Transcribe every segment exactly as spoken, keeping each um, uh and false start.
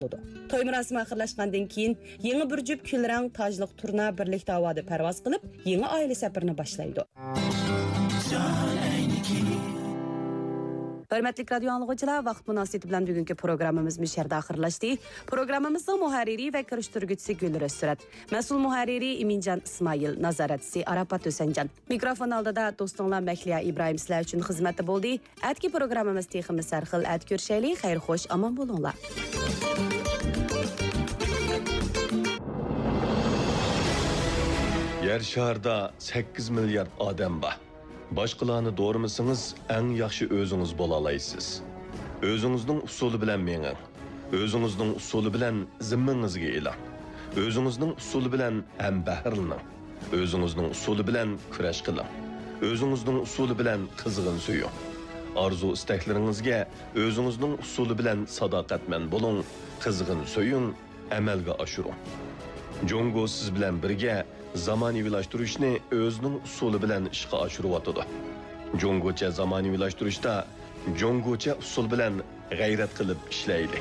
Toy murosimi oxirlashgandan keyin yangi bir jup kulrang tojliq turna birlikda havoda parvoz qilib, yangi oila safarini boshlaydi. Hörmətli radio anlıqçılar, vaqt münasibəti bilan bugünkü proqramımız müşərdə axırlaşdı. Proqramımızın müharriri və kirişdirgüçüsü Gülür Özsürət, məsul müharriri İmincan İsmail, nazaratçısı Arafat Ösəncan. Mikrofon aldida dostunlar Məkliya İbrahim sizlər üçün xidmətdə boldu. Ətki proqramımız teximiz sərxil ət görüşəli, xeyir xoş, aman bolunlar. Yer şarda sakkiz milyard odam bor. Başqalarını doğramasanız eng yaxshi o'zingiz bo'la olasiz. O'zingizning usuli bilan menging. O'zingizning usuli bilan zimmangizga e'lon. O'zingizning usuli bilan ham bahrlaning. O'zingizning usuli bilan kurash qiling. O'zingizning usuli bilan qizg'in suying. Arzu istaklaringizga o'zingizning usuli bilan sadoqatman bo'ling, qizg'in suying, amalga oshiring. Jongo siz bilan birga zamonaviylashtirishni o'zining usuli bilan ishga oshiryotdi. Jongocha zamonaviylashtirishda jongocha usul bilan g'ayrat qilib ishlaydi.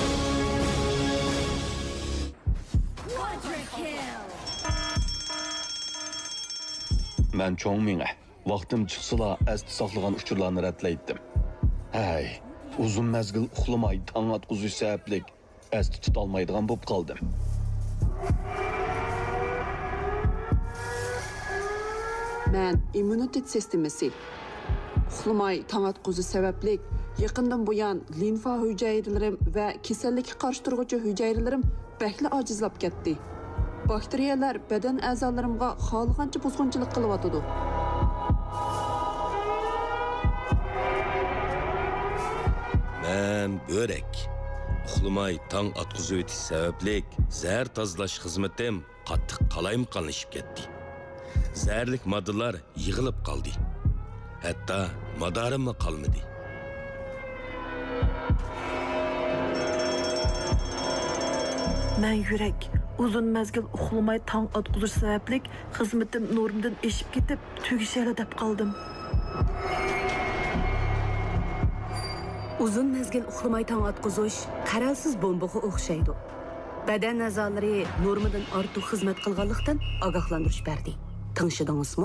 Men cho'ng menga vaqtim chiqsala asti saqlagan uchurlarni ratlaydim. Hay, uzun mezgil uxlamay tong atquzish sababli asti tutolmaydigan bo'lib qoldim. Men immunitet sistemasi uxlamay tong atquzish sababli yaqindan buyon limfa hujayralarim va kasallikka qarshi turuvchi hujayralarim bakli ojizlab ketdi. Bakteriyalar badan a'zolarimga xohlagancha buzg'unchilik qilyotdi. Men börek uxlamay tong atquzish o'tish sababli zahar tozalash xizmatim qattiq qalaymqanlashib ketdi. Zərlik moddalar yığılıb qaldı. Hətta madarimmi qalmadı. Mən yürək uzun məzgil uxlamay tong atquzish sababli xizmatim normdan eşib ketib tugishali deb qaldim. Uzun mezgil uxlamay tong atquzish qaralsiz bombaga o'xshaydi. Badan a'zolari normadan ortiq xizmat qilganlikdan ogohlantirish berdi. Tanışdыңызmı?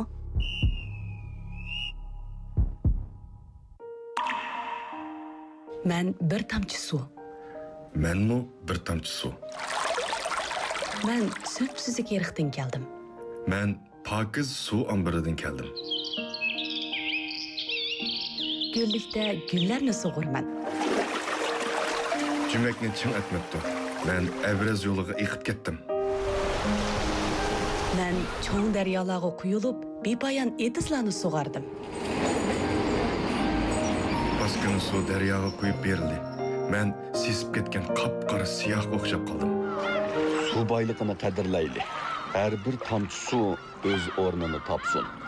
Ben bir tamçı su. Ben mi bir tamçı su? Ben söpsüzlük yerikten geldim. Ben pakiz su ambırıdan geldim. Güllikte güllerle soğurman. Cümlekni çın etmekti. Ben Evraz yoluga yıkıp kettim. Ben çoğun deryalığa kuyulup bepayan etizlarını soğardım. Baskını su deryaga kuyup berildi. Ben sesip ketken qapqara siyah o'xshab qoldim. Su boyligini qadrlayli. Her bir tomchi su o'z o'rnini topsin.